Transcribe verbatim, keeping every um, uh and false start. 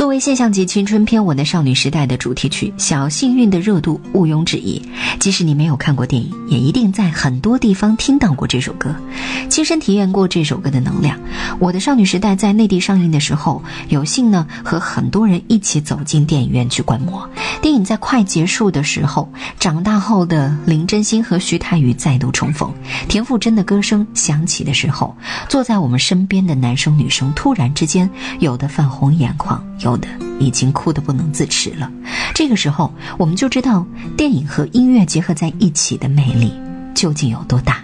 作为现象级青春片《我的少女时代》的主题曲，小幸运的热度毋庸置疑，即使你没有看过电影，也一定在很多地方听到过这首歌，亲身体验过这首歌的能量。我的少女时代在内地上映的时候，有幸呢和很多人一起走进电影院去观摩。电影在快结束的时候，长大后的林真心和徐太宇再度重逢，田馥甄的歌声响起的时候，坐在我们身边的男生女生突然之间，有的泛红眼眶，有的已经哭得不能自持了。这个时候我们就知道电影和音乐结合在一起的魅力究竟有多大。